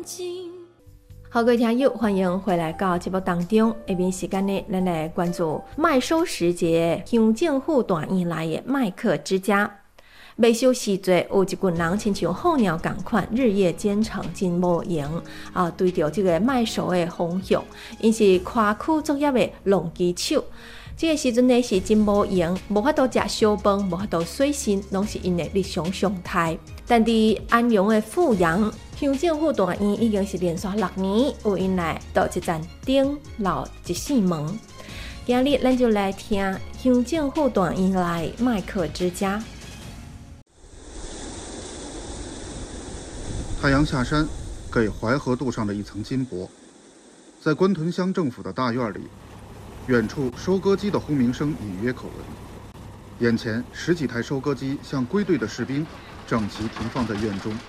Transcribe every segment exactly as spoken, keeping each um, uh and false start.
睛。好，各位听友，欢迎回来到节目当中。下面时间呢，咱来关注麦收时节乡政府大院内的麦克之家。麦收时节，有一群人亲像候鸟同款，日夜兼程，真无闲啊！对着这个麦收的方向，因是跨区作业的农机手。这个时阵呢是真无闲，无法度食小饭，无法度洗身，拢是因的日常常态。但伫安阳的富阳乡政府大院已经是连续六年有因来到一站顶老一扇门。今日咱就来听乡政府大院内麦克之家。 太阳下山，给淮河镀上了一层金箔。在关屯乡政府的大院里，远处收割机的轰鸣声隐约可闻。眼前十几台收割机像归队的士兵，整齐停放在院中。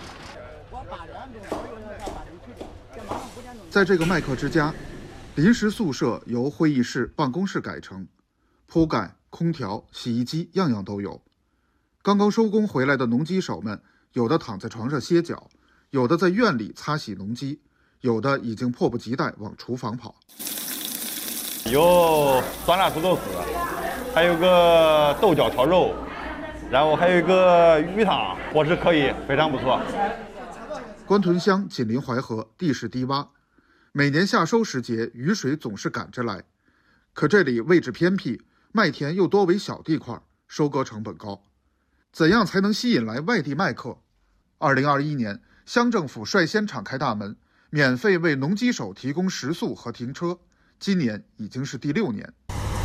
在这个麦克之家，临时宿舍由会议室、办公室改成，铺盖、空调、洗衣机样样都有。刚刚收工回来的农机手们，有的躺在床上歇脚，有的在院里擦洗农机，有的已经迫不及待往厨房跑。 有酸辣土豆丝，还有个豆角炒肉，然后还有一个鱼汤，伙食可以，非常不错。 关屯乡紧邻淮河，地势低洼，每年夏收时节，雨水总是赶着来。可这里位置偏僻，麦田又多为小地块，收割成本高。怎样才能吸引来外地麦客？二零二一年，乡政府率先敞开大门，免费为农机手提供食宿和停车。今年已经是第六年。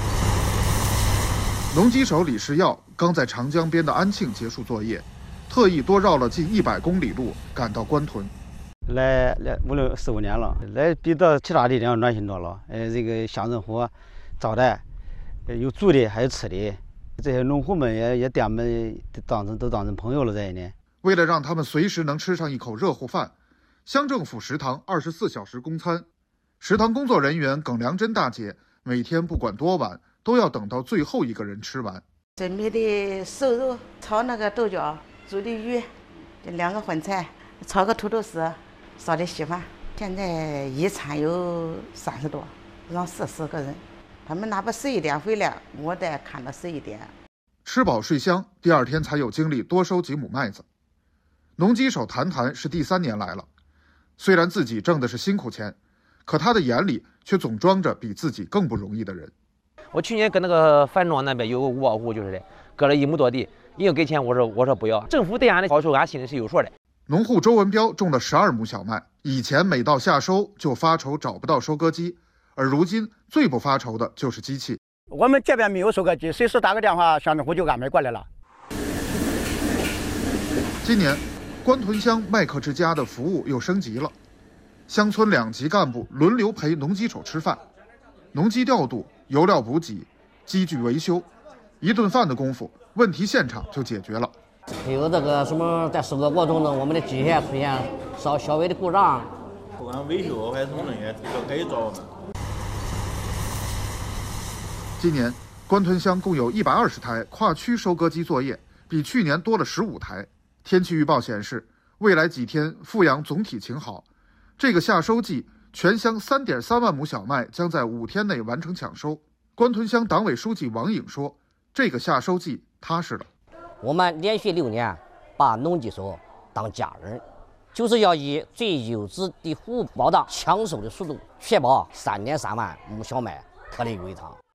农机手李世耀刚在长江边的安庆结束作业，特意多绕了近一百公里路赶到关屯。 来来五六四五年了，来比到其他地方暖心多了。呃，这个乡政府招待，有住的还有吃的，这些农户们也也把我们当成都当成朋友了在呢。 为了让他们随时能吃上一口热乎饭，乡政府食堂二十四小时供餐。食堂工作人员耿良珍大姐每天不管多晚，都要等到最后一个人吃完。 准备的瘦肉，炒那个豆角，煮的鱼，这两个荤菜，炒个土豆丝，烧的稀饭。现在一餐有三十多，让四十个人。他们哪怕十一点回来，我得看到十一点。 吃饱睡香，第二天才有精力多收几亩麦子。农机手谈谈是第三年来了，虽然自己挣的是辛苦钱，可他的眼里却总装着比自己更不容易的人。 我去年跟那个樊庄那边有个五保户，就是的，割了一亩多地，硬给钱，我说我说不要。政府对俺的好处，俺心里是有数的。 农户周文彪种了十二亩小麦，以前每到夏收就发愁找不到收割机，而如今最不发愁的就是机器。 我们这边没有收割机，随时打个电话，乡政府就安排过来了。 今年，关屯乡麦克之家的服务又升级了。乡村两级干部轮流陪农机手吃饭，农机调度、油料补给、机具维修，一顿饭的功夫，问题现场就解决了。 有这个什么在收割过程中，我们的机械出现稍小微的故障， 不管维修还是什么东西，都可以找我们。 今年，关屯乡共有一百二十台跨区收割机作业，比去年多了十五台。天气预报显示，未来几天富阳总体晴好。这个夏收季，全乡 三点三万亩小麦将在五天内完成抢收。关屯乡党委书记王颖说：“这个夏收季踏实了。 我们连续六年把农机手当家人，就是要以最优质的服务保障抢收的速度，确保三点三万亩小麦颗粒有一汤。”